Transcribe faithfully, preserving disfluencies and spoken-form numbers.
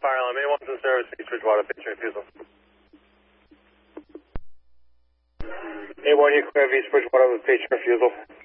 fire alarm. A one's in service, East Bridgewater, pitch refusal. A one, you clear of East Bridgewater with pitch refusal.